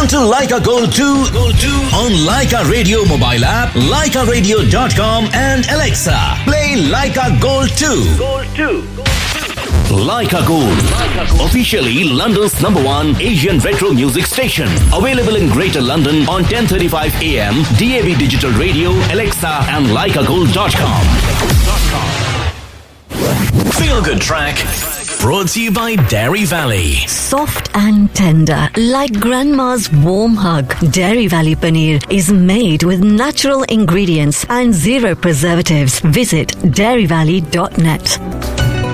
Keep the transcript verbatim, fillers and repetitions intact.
Want to Leica Gold two? Gold two on Leica Radio mobile app, leica radio dot com and Alexa. Play Leica Gold two. Gold two. Leica Gold, officially London's number one Asian retro music station. Available in Greater London on ten thirty-five A M, D A B Digital Radio, Alexa and leica gold dot com. Feel Good Track, brought to you by Dairy Valley. Soft and tender, like grandma's warm hug. Dairy Valley Paneer is made with natural ingredients and zero preservatives. Visit dairy valley dot net.